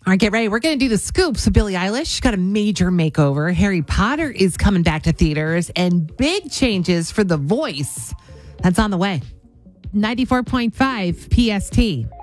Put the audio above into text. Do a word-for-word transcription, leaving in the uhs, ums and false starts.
All right, get ready. We're going to do the scoop. So Billie Eilish got a major makeover. Harry Potter is coming back to theaters, and big changes for The Voice. That's on the way. ninety-four point five P S T.